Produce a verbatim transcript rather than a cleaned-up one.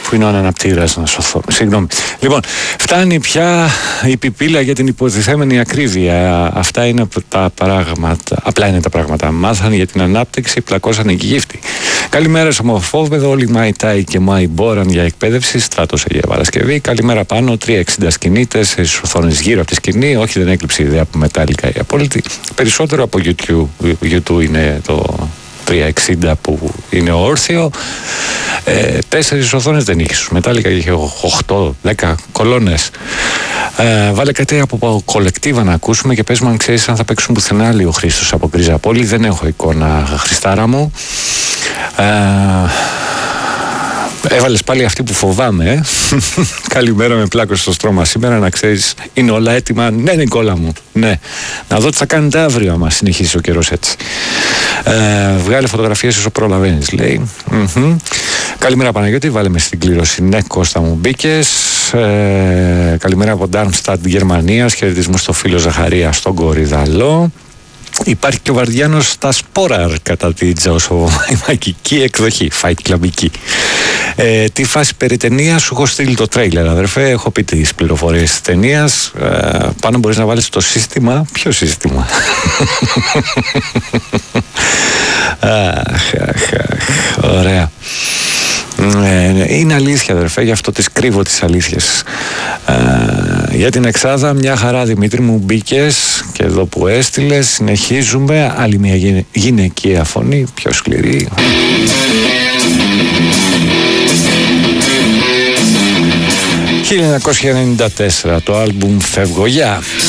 Που είναι ο αναπτήρας, να σωθώ. Συγγνώμη. Λοιπόν, φτάνει πια η πιπίλα για την υποτιθέμενη ακρίβεια. Αυτά είναι τα πράγματα. Απλά είναι τα πράγματα. Μάθαν για την ανάπτυξη, πλακώσαν οι γύφτοι. Καλημέρα σε ομοφόβεδο. Όλοι Μάι Τάι και Μάι Μπόραν για εκπαίδευση. Στράτος Αγία Παρασκευή. Καλημέρα πάνω. τριακόσια εξήντα σκηνή. Τέσσερις οθόνες γύρω από τη σκηνή. Όχι, δεν έκλειψε η ιδέα από Μετάλλικα η απόλυτη. Περισσότερο από YouTube. YouTube είναι το τριακόσια εξήντα που είναι όρθιο. Ε, τέσσερις οθόνες δεν είχε. Στους Μετάλλικα είχε οκτώ δέκα κολόνες. Ε, βάλε κάτι από κολεκτίβα να ακούσουμε και πες μου αν ξέρεις αν θα παίξουν πουθενά άλλοι ο Χρήστος από Γκρίζα Πόλη. Δεν έχω εικόνα, Χριστάρα μου. Ε, Έβαλες πάλι αυτή που φοβάμαι, ε? Καλημέρα, με πλάκο στο στρώμα σήμερα, να ξέρεις είναι όλα έτοιμα. Ναι, Νικόλα μου, ναι. Να δω τι θα κάνετε αύριο άμα συνεχίσει ο καιρός έτσι. Ε, βγάλε φωτογραφίες όσο προλαβαίνεις, λέει. Mm-hmm. Καλημέρα Παναγιώτη, βάλε με στην κλήρωση. Ναι, Κώστα μου μπήκες. Ε, καλημέρα από Ντάρμσταντ Γερμανίας. Χαιρετισμού στο φίλο Ζαχαρία στον Κορυδαλό. Υπάρχει και ο Βαρδιάνος στα Σπόραρ κατά τη τζαοσοβομαϊκική εκδοχή, Fight Clubική. Ε, τι φάση περί ταινίας, σου έχω στείλει το τρέιλερ, αδερφέ. Έχω πει τις πληροφορίες της ταινίας. Ε, πάνω μπορείς να βάλεις το σύστημα. Ποιο σύστημα? Αχ, αχ, αχ, ωραία. Ε, είναι αλήθεια, αδερφέ, γι' αυτό τις κρύβω τις αλήθειες. Ε, για την εξάδα, μια χαρά Δημήτρη μου, μπήκες και εδώ που έστειλες. Συνεχίζουμε. Άλλη μια γυ... γυναικεία φωνή, πιο σκληρή. χίλια εννιακόσια ενενήντα τέσσερα το άλμπουμ Φεύγω, γεια.